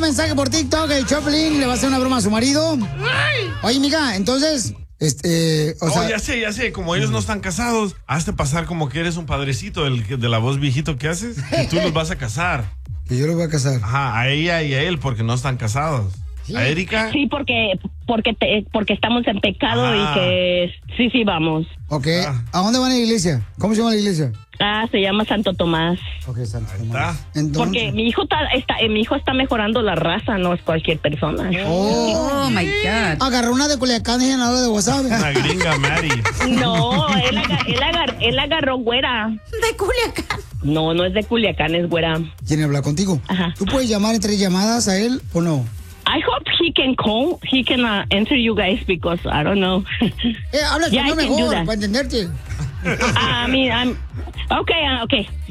mensaje por TikTok. El Choplin le va a hacer una broma a su marido. Oye, mija, entonces... o sea... ya sé, como ellos no están casados, hazte pasar como que eres un padrecito de la voz viejito que haces, y tú los vas a casar. Que yo los voy a casar. Ajá, a ella y a él, porque no están casados. Sí. ¿A Erika? Sí, porque estamos en pecado y que sí, vamos. Ok, ¿a dónde van a la iglesia? ¿Cómo se llama la iglesia? Se llama Santo Tomás. Ok, Santo Ahí Tomás. está. Entonces... Porque mi hijo está mejorando la raza, no es cualquier persona. Oh my God. Agarró una de Culiacán y en la hora de WhatsApp. Una gringa, Mary. No, él agarró güera. De Culiacán. No es de Culiacán, es güera. ¿Quiere hablar contigo? Ajá. ¿Tú puedes llamar en 3 llamadas a él o no? I hope he can call. He can answer you guys because I don't know. Habla Yeah, I español can do mejor that. para entenderte. I mean, okay.